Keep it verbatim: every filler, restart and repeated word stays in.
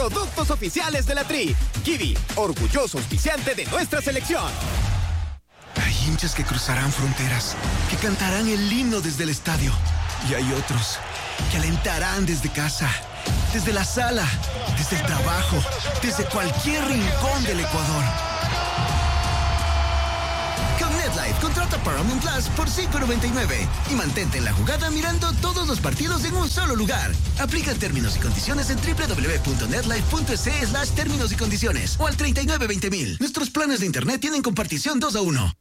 Productos oficiales de la Tri. Kiwi, orgulloso auspiciante de nuestra selección. Hay hinchas que cruzarán fronteras, que cantarán el himno desde el estadio. Y hay otros que alentarán desde casa, desde la sala, desde el trabajo, desde cualquier rincón del Ecuador. Con NetLife, contrata Paramount Plus por cinco noventa y nueve y mantente en la jugada mirando todos los partidos en un solo lugar. Aplica términos y condiciones en doble u doble u doble u punto netlife punto es slash términos y condiciones o al treinta y nueve veinte mil. Nuestros planes de internet tienen compartición dos a uno.